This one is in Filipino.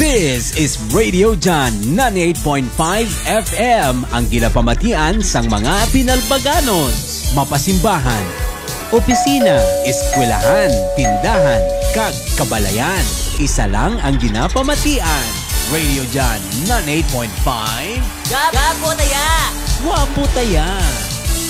This is Radio John 98.5 FM, ang ginapamatian sang mga pinalbaganos, mapasimbahan, opisina, eskwelahan, tindahan, kag kabalayan. Isa lang ang ginapamatian. Radio John 98.5. Gapo taya! Wapo taya!